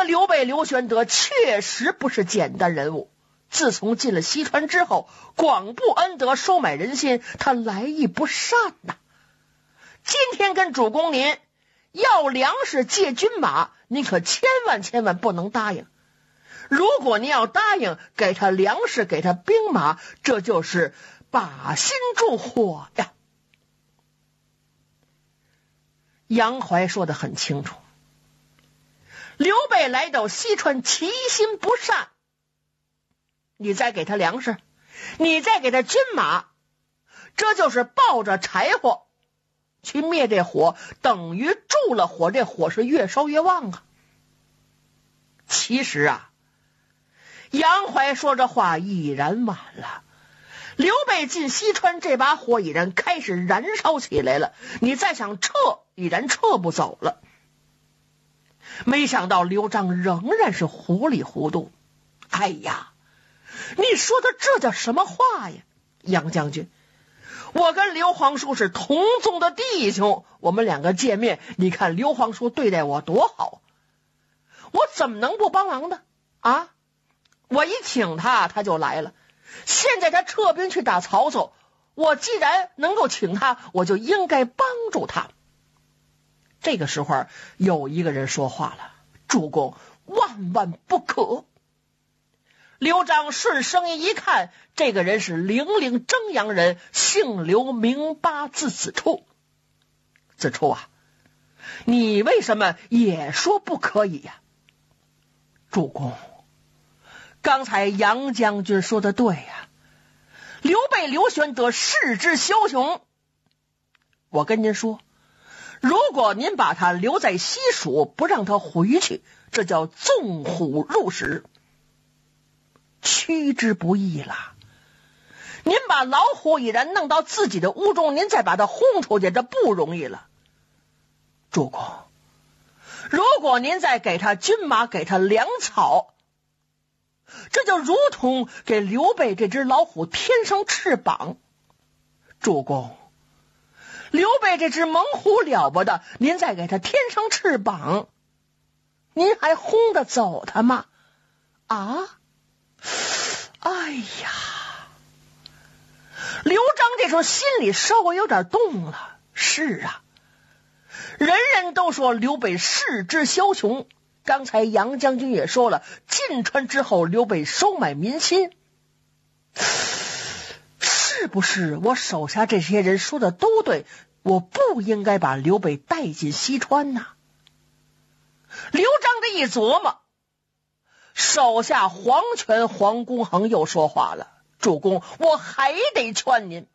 个刘备刘玄德确实不是简单人物。自从进了西川之后，广布恩德，收买人心，他来意不善呐。今天跟主公您要粮食借军马，您可千万不能答应。如果您要答应给他粮食，给他兵马，这就是把心助火呀。杨怀说得很清楚，刘备来到西川，其心不善。你再给他粮食，你再给他军马，这就是抱着柴火去灭这火，等于助了火，这火是越烧越旺啊。其实啊，杨怀说这话已然晚了。刘备进西川，这把火已然开始燃烧起来了，你再想撤，已然撤不走了。没想到刘璋仍然是糊里糊涂。哎呀，你说的这叫什么话呀，杨将军？我跟刘皇叔是同宗的弟兄，我们两个见面，你看刘皇叔对待我多好，我怎么能不帮忙呢？啊，我一请他，他就来了。现在他撤兵去打曹操，我既然能够请他，我就应该帮助他。这个时候有一个人说话了：主公，万不可。刘璋顺声音一看，这个人是零陵征阳人，姓刘名八，字子处。子处啊，你为什么也说不可以呀？主公，刚才杨将军说的对呀，刘备刘玄德势之枭雄。我跟您说，如果您把他留在西蜀，不让他回去，这叫纵虎入室，趋之不易了。您把老虎已然弄到自己的屋中，您再把它轰出去，这不容易了。主公，如果您再给他军马，给他粮草，这就如同给刘备这只老虎添上翅膀。主公，刘备这只猛虎了不得，您再给他添上翅膀，您还轰得走他吗？啊，哎呀，刘璋这时候心里稍微有点动了。是啊，人人都说刘备势之枭雄，刚才杨将军也说了，进川之后刘备收买民心，是不是我手下这些人说的都对？我不应该把刘备带进西川呐。刘璋这一琢磨，手下黄权黄公衡又说话了：主公，我还得劝您。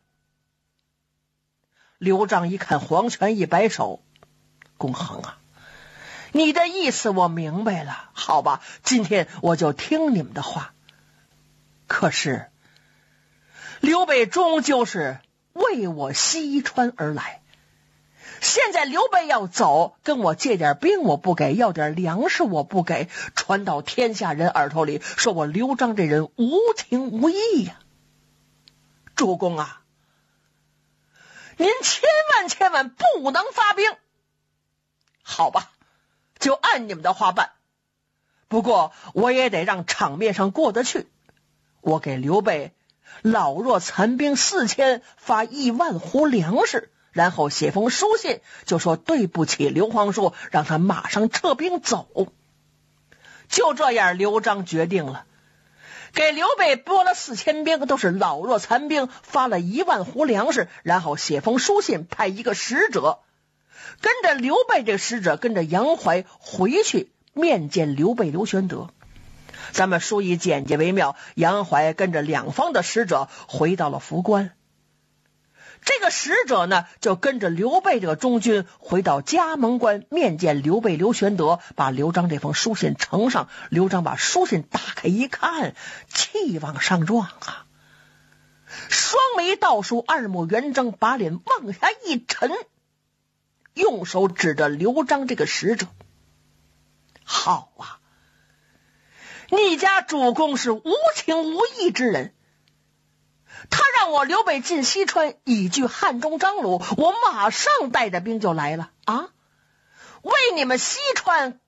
刘璋一看黄权，一摆手：公衡啊，你的意思我明白了，好吧，今天我就听你们的话。可是刘备终究是为我西川而来，现在刘备要走，跟我借点兵我不给，要点粮食我不给，传到天下人耳朵里，说我刘璋这人无情无义呀。主公啊，您千万不能发兵。好吧，就按你们的话办，不过我也得让场面上过得去。我给刘备老弱残兵4000，发10000斛粮食，然后写封书信，就说对不起刘皇叔，让他马上撤兵走。就这样，刘璋决定了，给刘备拨了4000兵，都是老弱残兵，发了10000斛粮食，然后写封书信，派一个使者跟着刘备，这个使者跟着杨怀回去面见刘备刘玄德。咱们书以简介为妙，杨怀跟着两方的使者回到了涪关。这个使者呢，就跟着刘备这个中军回到嘉蒙关面见刘备刘玄德，把刘璋这封书信呈上。刘璋把书信打开一看，气往上撞啊，双眉倒竖，二目圆睁，把脸往下一沉，用手指着刘璋这个使者：好啊，你家主公是无情无义之人，他让我刘备进西川，以拒汉中张鲁，我马上带着兵就来了啊！为你们西川